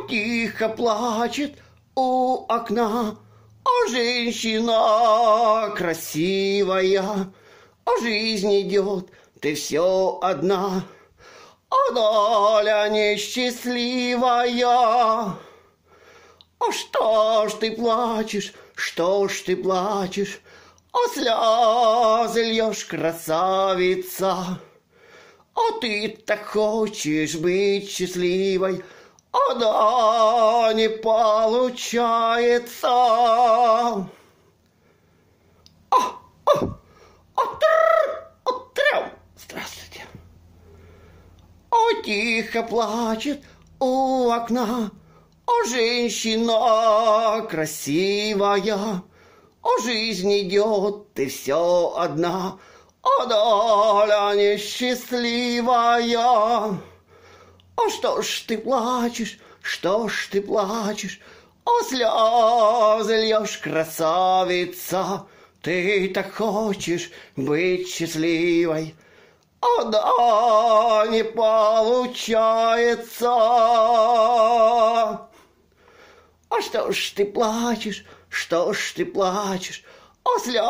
тихо плачет у окна, женщина красивая, жизнь идет, ты все одна, доля несчастливая. Что ж ты плачешь, что ж ты плачешь, слезы льешь, красавица. Ты так хочешь быть счастливой, да не получается. Здравствуйте. Тихо плачет у окна, женщина красивая, жизнь идет, ты все одна, доля несчастливая. Что ж ты плачешь, что ж ты плачешь, слезы льешь, красавица. Ты так хочешь быть счастливой, да не получается. Что ж ты плачешь, что ж ты плачешь, слезы